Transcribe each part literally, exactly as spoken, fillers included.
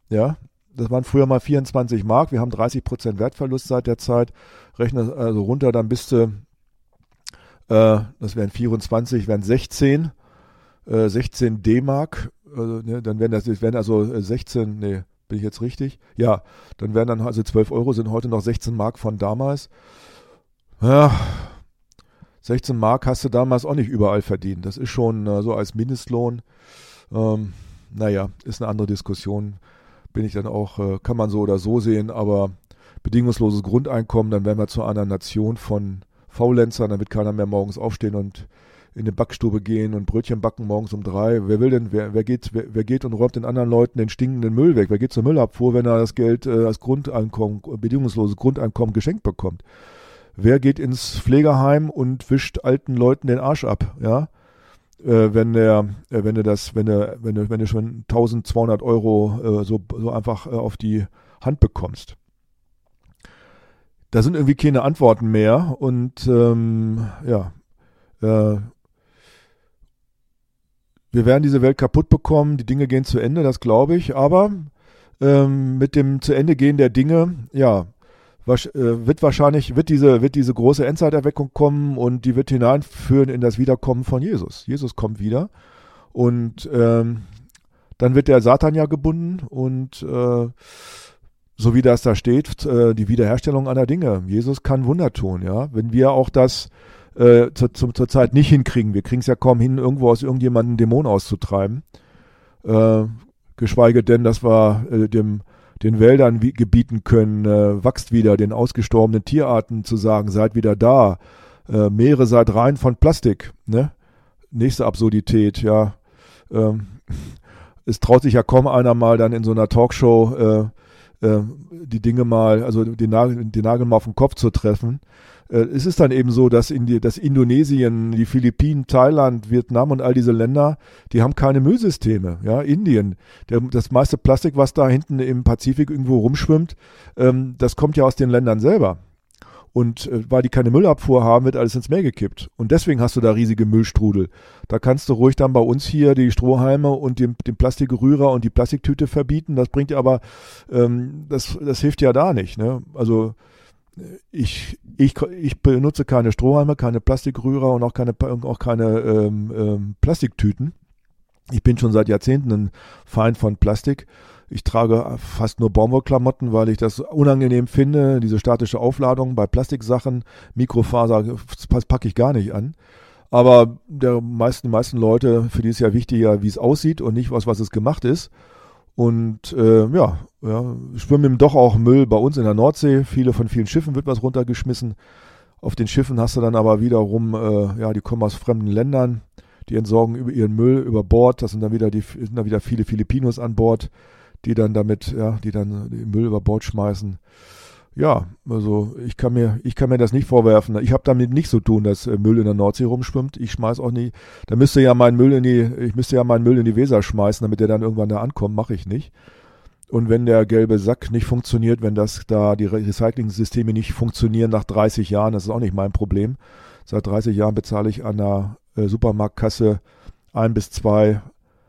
ja, das waren früher mal vierundzwanzig Mark, wir haben dreißig Prozent Wertverlust seit der Zeit, rechne also runter, dann bist du, äh, das wären vierundzwanzig, wären sechzehn, äh, sechzehn D-Mark, also, ne, dann wären das, das wären also sechzehn, nee, bin ich jetzt richtig? Ja, dann wären dann also zwölf Euro, sind heute noch sechzehn Mark von damals. Ja, sechzehn Mark hast du damals auch nicht überall verdient. Das ist schon äh, so als Mindestlohn. Ähm, naja, ist eine andere Diskussion. Bin ich dann auch, äh, kann man so oder so sehen, aber bedingungsloses Grundeinkommen, dann wären wir zu einer Nation von Faulenzern, dann wird keiner mehr morgens aufstehen und in die Backstube gehen und Brötchen backen morgens um drei. Wer will denn, wer, wer geht, wer, wer geht und räumt den anderen Leuten den stinkenden Müll weg? Wer geht zur Müllabfuhr, wenn er das Geld äh, als Grundeinkommen, bedingungsloses Grundeinkommen geschenkt bekommt? Wer geht ins Pflegeheim und wischt alten Leuten den Arsch ab, ja? Äh, wenn der, äh, wenn du das, wenn du, wenn du, wenn du schon eintausendzweihundert Euro äh, so, so einfach äh, auf die Hand bekommst. Da sind irgendwie keine Antworten mehr und ähm, ja, äh, wir werden diese Welt kaputt bekommen, die Dinge gehen zu Ende, das glaube ich, aber ähm, mit dem zu Ende gehen der Dinge, ja, wird wahrscheinlich, wird diese, wird diese große Endzeiterweckung kommen und die wird hineinführen in das Wiederkommen von Jesus. Jesus kommt wieder und ähm, dann wird der Satan ja gebunden und äh, so wie das da steht, äh, die Wiederherstellung aller Dinge. Jesus kann Wunder tun, ja. Wenn wir auch das äh, zu, zu, zur Zeit nicht hinkriegen, wir kriegen es ja kaum hin, irgendwo aus irgendjemandem einen Dämon auszutreiben, äh, geschweige denn, dass wir äh, dem den Wäldern wie, gebieten können, äh, wächst wieder, den ausgestorbenen Tierarten zu sagen, seid wieder da, äh, Meere seid rein von Plastik, ne? Nächste Absurdität, ja. Ähm, es traut sich ja kaum einer mal dann in so einer Talkshow äh, äh, die Dinge mal, also den Nagel, den Nagel mal auf den Kopf zu treffen. Äh, es ist dann eben so, dass, in die, dass Indonesien, die Philippinen, Thailand, Vietnam und all diese Länder, die haben keine Müllsysteme. Ja, Indien, der, das meiste Plastik, was da hinten im Pazifik irgendwo rumschwimmt, ähm, das kommt ja aus den Ländern selber. Und äh, weil die keine Müllabfuhr haben, wird alles ins Meer gekippt. Und deswegen hast du da riesige Müllstrudel. Da kannst du ruhig dann bei uns hier die Strohhalme und den, den Plastikrührer und die Plastiktüte verbieten. Das bringt ja aber, ähm, das, das hilft ja da nicht. Ne? Also Ich, ich, ich benutze keine Strohhalme, keine Plastikrührer und auch keine, auch keine ähm, ähm, Plastiktüten. Ich bin schon seit Jahrzehnten ein Feind von Plastik. Ich trage fast nur Baumwollklamotten, weil ich das unangenehm finde. Diese statische Aufladung bei Plastiksachen, Mikrofaser, das packe ich gar nicht an. Aber der meisten, die meisten Leute, für die ist ja wichtiger, wie es aussieht und nicht was, was es gemacht ist. Und äh, ja, ja, schwimmen doch auch Müll bei uns in der Nordsee. Viele von vielen Schiffen wird was runtergeschmissen. Auf den Schiffen hast du dann aber wiederum, äh, ja, die kommen aus fremden Ländern, die entsorgen über ihren Müll über Bord. Das sind dann wieder die, sind dann wieder viele Filipinos an Bord, die dann damit, ja, die dann den Müll über Bord schmeißen. Ja, also ich kann mir, ich kann mir das nicht vorwerfen. Ich habe damit nichts zu tun, dass Müll in der Nordsee rumschwimmt. Ich schmeiß auch nie. Da müsste ja mein Müll in die, ich müsste ja meinen Müll in die Weser schmeißen, damit der dann irgendwann da ankommt. Mache ich nicht. Und wenn der gelbe Sack nicht funktioniert, wenn das da die Recycling-Systeme nicht funktionieren nach dreißig Jahren, das ist auch nicht mein Problem. Seit dreißig Jahren bezahle ich an der äh, Supermarktkasse ein bis zwei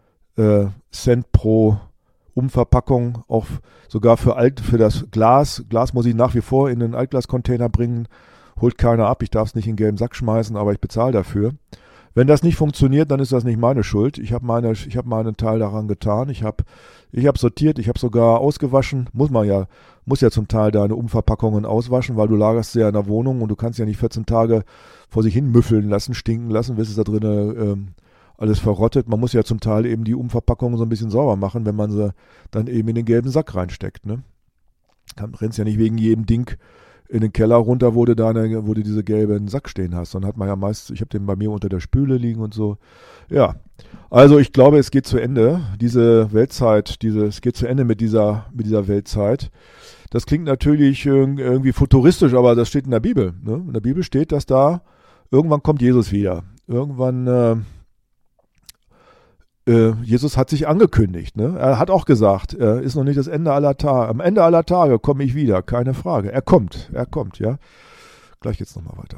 äh, Cent pro Umverpackung, auch sogar für alt, für das Glas. Glas muss ich nach wie vor in den Altglascontainer bringen. Holt keiner ab. Ich darf es nicht in den gelben Sack schmeißen, aber ich bezahle dafür. Wenn das nicht funktioniert, dann ist das nicht meine Schuld. Ich habe meine, ich habe meinen Teil daran getan. Ich habe, ich habe sortiert. Ich habe sogar ausgewaschen. Muss man ja, muss ja zum Teil deine Umverpackungen auswaschen, weil du lagerst sie ja in der Wohnung und du kannst ja nicht vierzehn Tage vor sich hin müffeln lassen, stinken lassen, bis es da drinnen ähm, alles verrottet. Man muss ja zum Teil eben die Umverpackungen so ein bisschen sauber machen, wenn man sie dann eben in den gelben Sack reinsteckt. Ne? Dann rennst ja nicht wegen jedem Ding in den Keller runter, wo du, deine, wo du diese gelben Sack stehen hast. Dann hat man ja meist, ich habe den bei mir unter der Spüle liegen und so. Ja, also ich glaube, es geht zu Ende. Diese Weltzeit, diese, es geht zu Ende mit dieser, mit dieser Weltzeit. Das klingt natürlich irgendwie futuristisch, aber das steht in der Bibel. Ne? In der Bibel steht, dass da irgendwann kommt Jesus wieder. Irgendwann äh, Jesus hat sich angekündigt. Ne? Er hat auch gesagt, er ist noch nicht das Ende aller Tage. Am Ende aller Tage komme ich wieder, keine Frage. Er kommt, er kommt, ja. Gleich geht's nochmal weiter.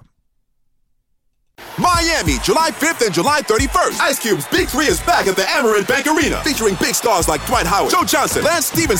Miami, July fifth and July thirty-first. Ice Cube's Big Three is back at the Amerant Bank Arena, featuring big stars like Dwight Howard, Joe Johnson, Lance Stephenson,